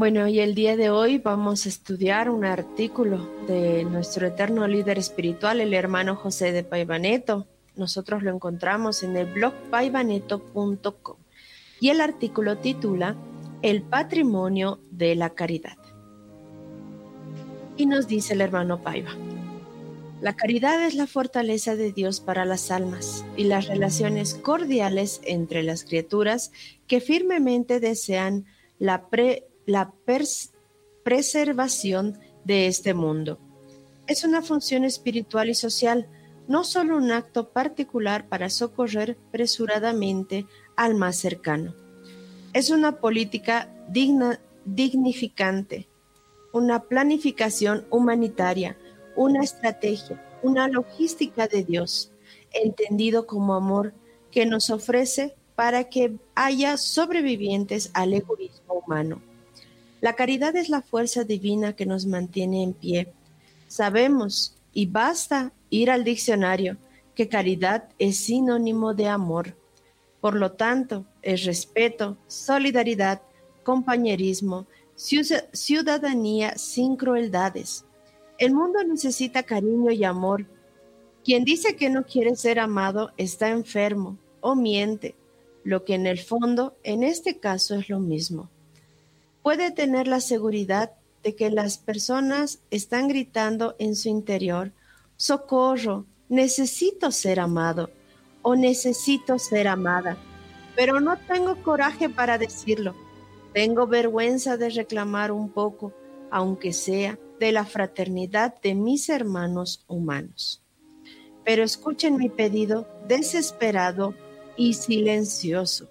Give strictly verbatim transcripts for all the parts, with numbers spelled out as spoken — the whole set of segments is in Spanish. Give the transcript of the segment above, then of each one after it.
Bueno, y el día de hoy vamos a estudiar un artículo de nuestro eterno líder espiritual, el hermano José de Paivaneto. Nosotros lo encontramos en el blog paivaneto punto com y el artículo titula El patrimonio de la caridad. Y nos dice el hermano Paiva: la caridad es la fortaleza de Dios para las almas y las relaciones cordiales entre las criaturas que firmemente desean la pre la preservación de este mundo. Es una función espiritual y social, no solo un acto particular para socorrer presuradamente al más cercano. Es una política digna, dignificante, una planificación humanitaria, una estrategia, una logística de Dios, entendido como amor que nos ofrece para que haya sobrevivientes al egoísmo humano. La caridad es la fuerza divina que nos mantiene en pie. Sabemos, y basta ir al diccionario, que caridad es sinónimo de amor. Por lo tanto, es respeto, solidaridad, compañerismo, ciudadanía sin crueldades. El mundo necesita cariño y amor. Quien dice que no quiere ser amado está enfermo o miente, lo que en el fondo, en este caso, es lo mismo. Puede tener la seguridad de que las personas están gritando en su interior: socorro, necesito ser amado o necesito ser amada, pero no tengo coraje para decirlo. Tengo vergüenza de reclamar un poco, aunque sea de la fraternidad de mis hermanos humanos. Pero escuchen mi pedido desesperado y silencioso.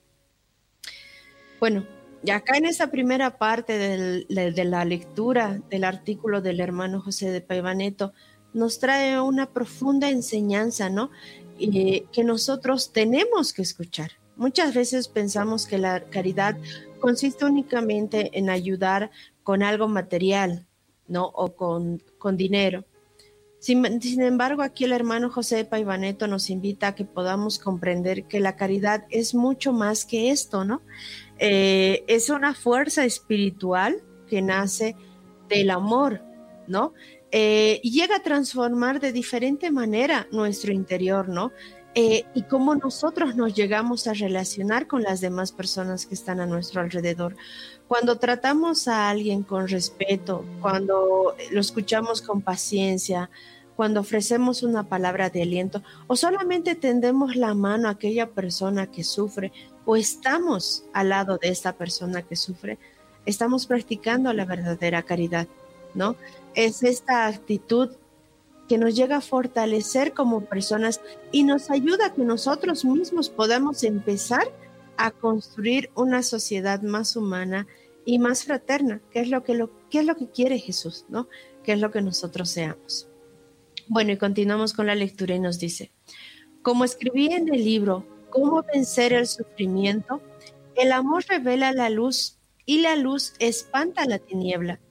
Bueno, y acá en esa primera parte del, de, de la lectura del artículo del hermano José de Paivaneto nos trae una profunda enseñanza, ¿no? Eh, que nosotros tenemos que escuchar. Muchas veces pensamos que la caridad consiste únicamente en ayudar con algo material, ¿no? O con, con dinero. Sin, sin embargo, aquí el hermano José de Paivaneto nos invita a que podamos comprender que la caridad es mucho más que esto, ¿no? Eh, es una fuerza espiritual que nace del amor, ¿no? Eh, y llega a transformar de diferente manera nuestro interior, ¿no? Eh, y cómo nosotros nos llegamos a relacionar con las demás personas que están a nuestro alrededor. Cuando tratamos a alguien con respeto, cuando lo escuchamos con paciencia, cuando ofrecemos una palabra de aliento o solamente tendemos la mano a aquella persona que sufre o estamos al lado de esta persona que sufre, estamos practicando la verdadera caridad, ¿no? Es esta actitud que nos llega a fortalecer como personas y nos ayuda a que nosotros mismos podamos empezar a construir una sociedad más humana y más fraterna, que es lo que, lo, que, es lo que quiere Jesús, ¿no? Que es lo que nosotros seamos. Bueno, y continuamos con la lectura y nos dice: como escribí en el libro Cómo vencer el sufrimiento, el amor revela la luz y la luz espanta la tiniebla.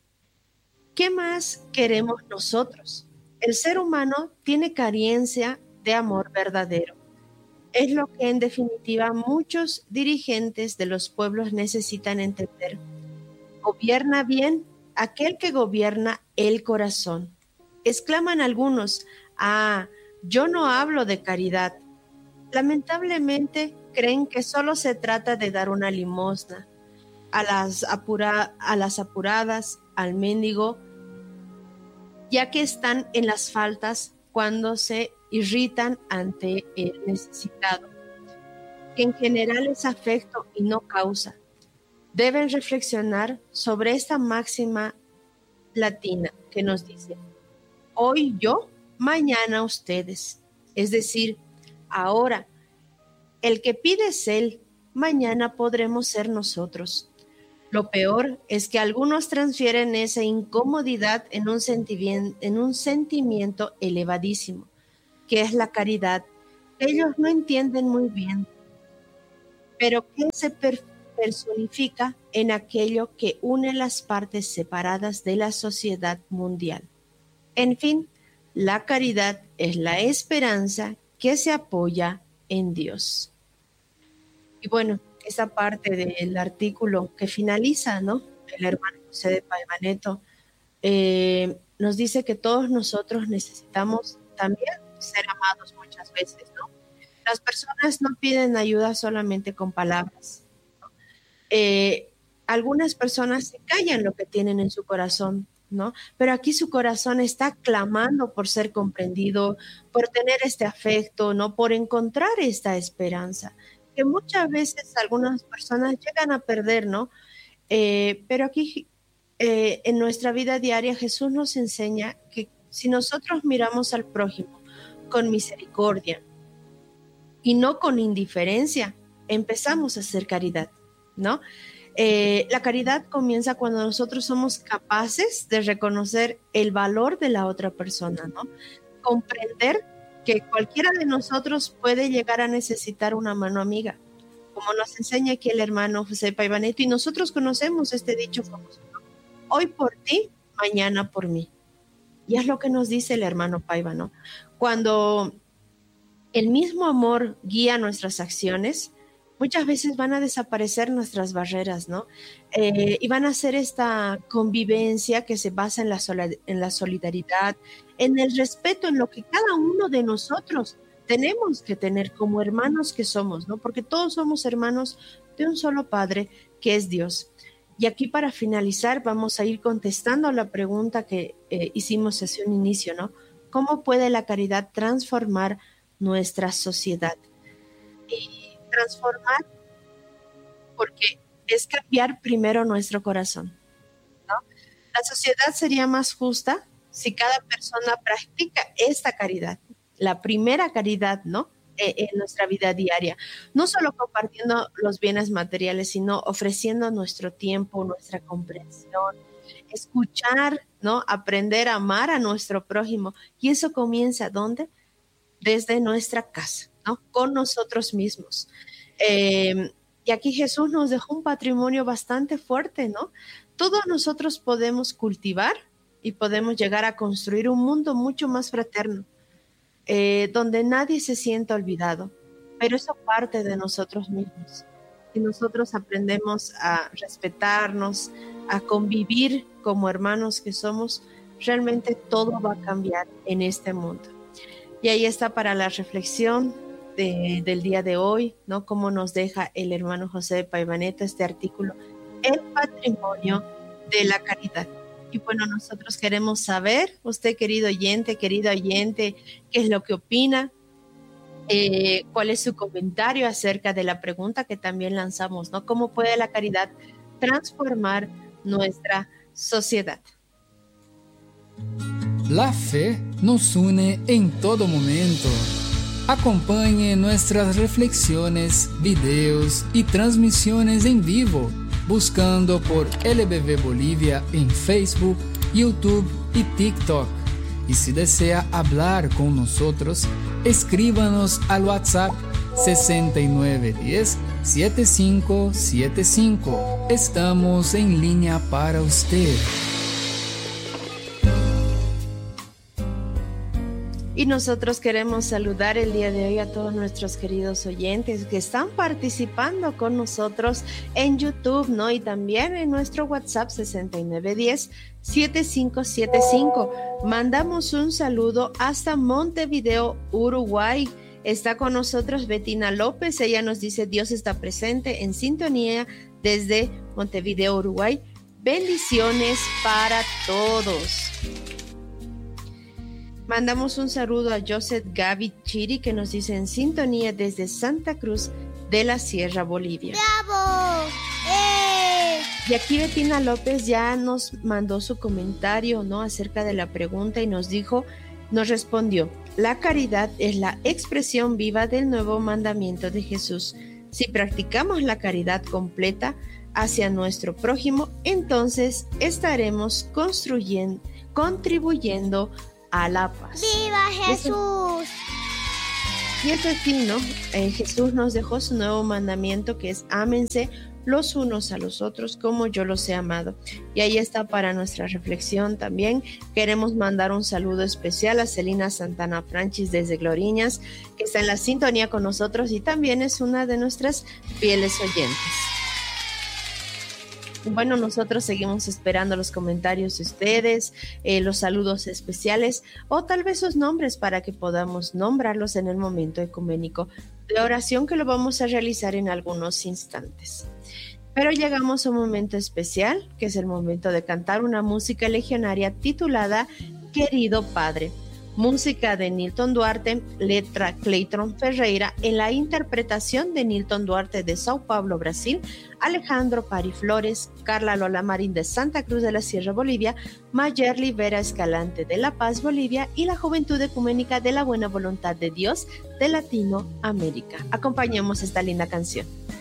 ¿Qué más queremos nosotros? El ser humano tiene carencia de amor verdadero. Es lo que en definitiva muchos dirigentes de los pueblos necesitan entender. Gobierna bien aquel que gobierna el corazón. Exclaman algunos: ah, yo no hablo de caridad. Lamentablemente creen que solo se trata de dar una limosna a las, apura, a las apuradas, al mendigo, ya que están en las faltas cuando se irritan ante el necesitado, que en general es afecto y no causa. Deben reflexionar sobre esta máxima latina que nos dice: hoy yo, mañana ustedes. Es decir, ahora el que pide es él, mañana podremos ser nosotros. Lo peor es que algunos transfieren esa incomodidad en un sentimiento, en un sentimiento elevadísimo, que es la caridad. Ellos no entienden muy bien, pero que se personifica en aquello que une las partes separadas de la sociedad mundial. En fin, la caridad es la esperanza que se apoya en Dios. Y bueno, esa parte del artículo que finaliza, ¿no? El hermano José de Paivaneto eh, nos dice que todos nosotros necesitamos también ser amados muchas veces, ¿no? Las personas no piden ayuda solamente con palabras, ¿no? Eh, algunas personas se callan lo que tienen en su corazón, ¿no? Pero aquí su corazón está clamando por ser comprendido, por tener este afecto, ¿no? Por encontrar esta esperanza, que muchas veces algunas personas llegan a perder, ¿no? Eh, pero aquí eh, en nuestra vida diaria Jesús nos enseña que si nosotros miramos al prójimo con misericordia y no con indiferencia, empezamos a hacer caridad, ¿no? Eh, la caridad comienza cuando nosotros somos capaces de reconocer el valor de la otra persona, ¿no? Comprender que cualquiera de nosotros puede llegar a necesitar una mano amiga, como nos enseña aquí el hermano José Paivaneto, y nosotros conocemos este dicho famoso, ¿no? Hoy por ti, mañana por mí. Y es lo que nos dice el hermano Paiva, ¿no? Cuando el mismo amor guía nuestras acciones, muchas veces van a desaparecer nuestras barreras, ¿no? Eh, y van a ser esta convivencia que se basa en la, sola, en la solidaridad, en el respeto, en lo que cada uno de nosotros tenemos que tener como hermanos que somos, ¿no? Porque todos somos hermanos de un solo Padre, que es Dios. Y aquí para finalizar vamos a ir contestando la pregunta que eh, hicimos hace un inicio, ¿no? ¿Cómo puede la caridad transformar nuestra sociedad? Y transformar porque es cambiar primero nuestro corazón, ¿no? La sociedad sería más justa si cada persona practica esta caridad, la primera caridad, ¿no? En nuestra vida diaria, no solo compartiendo los bienes materiales, sino ofreciendo nuestro tiempo, nuestra comprensión, escuchar, ¿no? Aprender a amar a nuestro prójimo. Y eso comienza, ¿dónde? Desde nuestra casa, ¿no? Con nosotros mismos. Eh, y aquí Jesús nos dejó un patrimonio bastante fuerte, ¿no? Todos nosotros podemos cultivar y podemos llegar a construir un mundo mucho más fraterno, Eh, donde nadie se sienta olvidado, pero eso parte de nosotros mismos. Si nosotros aprendemos a respetarnos, a convivir como hermanos que somos, realmente todo va a cambiar en este mundo. Y ahí está para la reflexión de, del día de hoy, ¿no? Cómo nos deja el hermano José de Paivaneto este artículo, el patrimonio de la caridad. Y bueno, nosotros queremos saber, usted querido oyente, querido oyente, qué es lo que opina, eh, cuál es su comentario acerca de la pregunta que también lanzamos, ¿no? ¿Cómo puede la caridad transformar nuestra sociedad? La fe nos une en todo momento. Acompañe nuestras reflexiones, videos y transmisiones en vivo, buscando por L B V Bolivia en Facebook, YouTube y TikTok. Y si desea hablar con nosotros, escríbanos al WhatsApp sesenta y nueve diez, setenta y cinco setenta y cinco. Estamos en línea para usted. Y nosotros queremos saludar el día de hoy a todos nuestros queridos oyentes que están participando con nosotros en YouTube, ¿no? Y también en nuestro WhatsApp sesenta y nueve diez, setenta y cinco setenta y cinco. Mandamos un saludo hasta Montevideo, Uruguay. Está con nosotros Betina López. Ella nos dice: Dios está presente en sintonía desde Montevideo, Uruguay. Bendiciones para todos. Mandamos un saludo a Joseph Gaby Chiri, que nos dice en sintonía desde Santa Cruz de la Sierra, Bolivia. ¡Bravo! ¡Eh! Y aquí Betina López ya nos mandó su comentario, ¿no? Acerca de la pregunta y nos dijo, nos respondió: la caridad es la expresión viva del nuevo mandamiento de Jesús. Si practicamos la caridad completa hacia nuestro prójimo, entonces estaremos construyendo, contribuyendo a la paz. ¡Viva Jesús! Y es así, ¿no? Eh, Jesús nos dejó su nuevo mandamiento, que es ámense los unos a los otros como yo los he amado. Y ahí está para nuestra reflexión también. Queremos mandar un saludo especial a Celina Santana Franchis desde Gloriñas, que está en la sintonía con nosotros y también es una de nuestras fieles oyentes. Bueno, nosotros seguimos esperando los comentarios de ustedes, eh, los saludos especiales o tal vez sus nombres para que podamos nombrarlos en el momento ecuménico de oración que lo vamos a realizar en algunos instantes. Pero llegamos a un momento especial, que es el momento de cantar una música legionaria titulada Querido Padre. Música de Nilton Duarte, letra Clayton Ferreira, en la interpretación de Nilton Duarte de Sao Paulo, Brasil, Alejandro Pari Flores, Carla Lola Marín de Santa Cruz de la Sierra, Bolivia, Mayerly Vera Escalante de La Paz, Bolivia, y la Juventud Ecuménica de la Buena Voluntad de Dios de Latinoamérica. Acompañemos esta linda canción.